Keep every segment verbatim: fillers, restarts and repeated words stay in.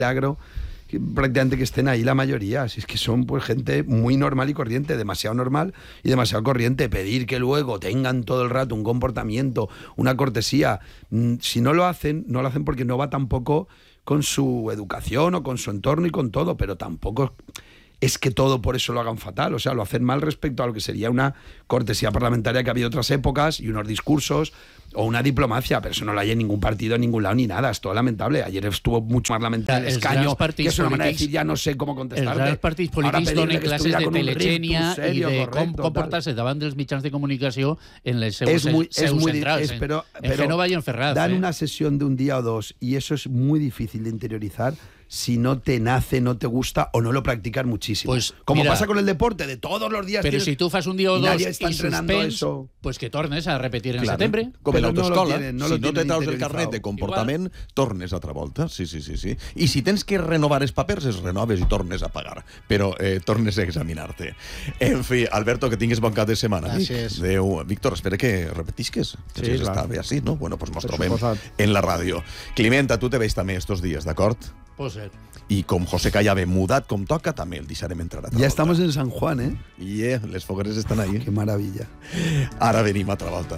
milagro que prácticamente que estén ahí la mayoría. Si es que son pues gente muy normal y corriente, demasiado normal y demasiado corriente. Pedir que luego tengan todo el rato un comportamiento, una cortesía, si no lo hacen, no lo hacen porque no va tampoco con su educación o con su entorno y con todo, pero tampoco es que todo por eso lo hagan fatal, o sea, lo hacen mal respecto a lo que sería una cortesía parlamentaria que ha habido otras épocas y unos discursos o una diplomacia, pero eso no lo hay en ningún partido, en ningún lado, ni nada, es todo lamentable. Ayer estuvo mucho más lamentable el escaño, que es una manera de decir, ya no sé cómo contestarte. Els partits polítics donen classes de teletxènia i de com comportar-se davant dels mitjans de comunicació en les seus centrals. En Génova y en Ferraz. Dan una sesión de un día o dos y eso es muy difícil de interiorizar si no te nace, no te gusta o no lo practicas muchísimo. Pues, Como mira, pasa con el deporte, de todos los días. Pero si tú fas un día o dos y suspens, pues que tornes a repetir en claro. setembre. Com en l'autoescola, no no si no te traus el carnet de comportament, igual. Tornes altra volta. Sí, sí, sí, sí. I si tens que renovar els papers, es renoves i tornes a pagar. Però eh, tornes a examinar-te. En fi, Alberto, que tingues bon cap de setmana. Gràcies. Adéu. Víctor, espera que repetisques. Sí, que clar. Està bé així, no? Bueno, pues nos Per trobem suposat. en la ràdio. Climenta, tu te veig també estos dies, d'acord? Pot ser. I com José Callave mudat com toca, també el deixarem entrar a Ya estamos en San Juan, ¿eh? I eh, les fogueres estan ahí. Qué maravilla. Ara venim a altra volta.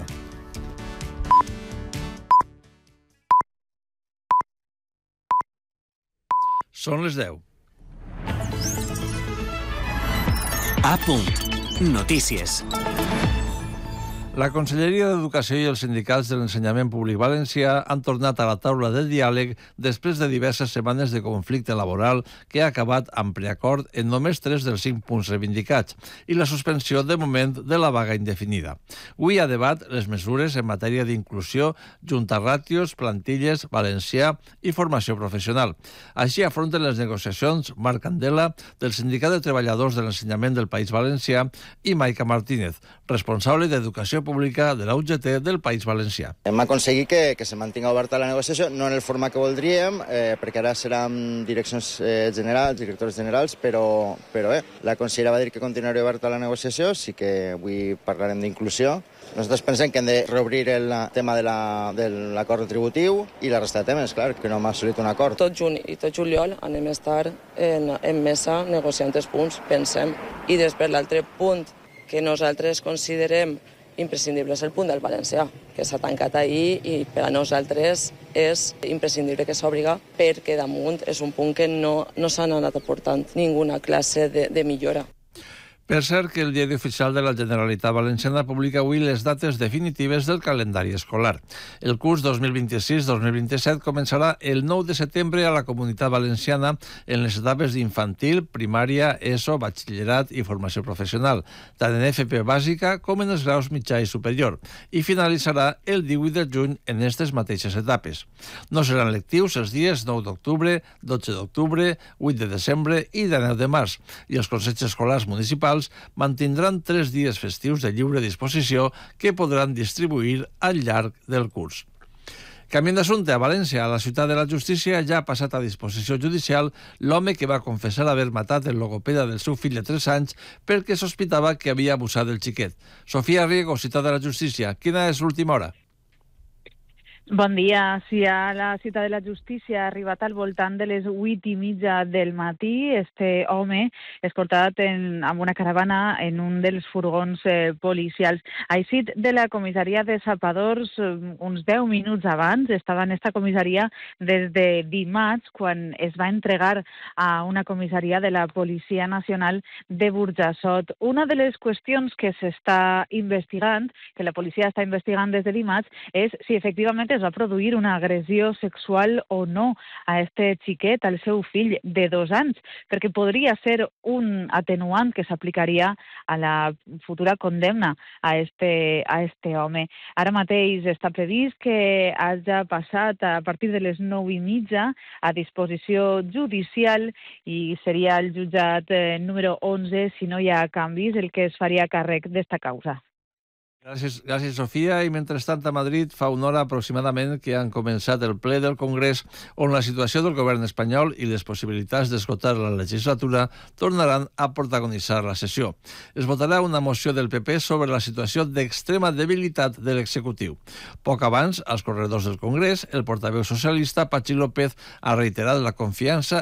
Són les deu. A punt. Notícies. La Conselleria d'Educació i els sindicats de l'ensenyament públic valencià han tornat a la taula de diàleg després de diverses setmanes de conflicte laboral que ha acabat amb preacord en només tres dels cinc punts reivindicats i la suspensió de moment de la vaga indefinida. Avui a debat les mesures en matèria d'inclusió, junta ràtios, plantilles, valencià i formació professional. Així afronten les negociacions Marc Candela, del Sindicat de Treballadors de l'Ensenyament del País Valencià, i Maica Martínez, responsable d'Educació Pública de la U G T del País Valencià. Hem aconseguit que, que se mantinga oberta la negociació, no en el format que voldríem, eh, perquè ara seran direccions eh, generals, directors generals, però, però bé, la consellera va dir que continuarà oberta la negociació, sí que avui parlarem d'inclusió. Nosaltres pensem que hem de reobrir el tema de la, de l'acord retributiu i la resta de temes, clar, que no hem assolit un acord. Tot juny i tot juliol anem a estar en, en mesa negociant els punts, pensem. I després l'altre punt que nosaltres considerem imprescindible és el punt del valencià, que s'ha tancat ahir i per a nosaltres és imprescindible que s'obriga perquè damunt és un punt que no, no s'han anat aportant ninguna classe de, de millora. Per cert que el Diari Oficial de la Generalitat Valenciana publica avui les dates definitives del calendari escolar. El curs dos mil vint-i-sis dos mil vint-i-set començarà el nou de setembre a la Comunitat Valenciana en les etapes d'infantil, primària, ESO, batxillerat i formació professional, tant en F P bàsica com en els graus mitjà i superior, i finalitzarà el divuit de juny en aquestes mateixes etapes. No seran lectius els dies nou d'octubre, dotze d'octubre, vuit de desembre i de nou de març, i els consells escolars municipals mantindran tres dies festius de lliure disposició que podran distribuir al llarg del curs. Canviant d'assumpte, a València, a la ciutat de la justícia, ja ha passat a disposició judicial l'home que va confessar haver matat el logopeda del seu fill de tres anys perquè sospitava que havia abusat del xiquet. Sofia Riego, ciutat de la justícia, quina és l'última hora? Bon dia. Sí, a la ciutat de la justícia ha arribat al voltant de les vuit i mitja del matí. Este home escortat en, amb una caravana en un dels furgons eh, policials. Ha eixit de la comissaria de Sapadors eh, uns deu minuts abans. Estava en esta comissaria des de dimarts, quan es va entregar a una comissaria de la Policia Nacional de Burjassot. Una de les qüestions que s'està investigant, que la policia està investigant des de dimarts, és si efectivament es va produir una agressió sexual o no a este xiquet, al seu fill de dos anys, perquè podria ser un atenuant que s'aplicaria a la futura condemna a este, a este home. Ara mateix està previst que hagi passat a partir de les nou i mitja a disposició judicial i seria el jutjat eh, número onze, si no hi ha canvis, el que es faria càrrec d'esta causa. Gràcies, gràcies, Sofia. I mentrestant a Madrid fa una hora aproximadament que han començat el ple del Congrés on la situació del govern espanyol i les possibilitats d'esgotar la legislatura tornaran a protagonitzar la sessió. Es votarà una moció del P P sobre la situació d'extrema debilitat de l'executiu. Poc abans, als corredors del Congrés, el portaveu socialista Patxi López ha reiterat la confiança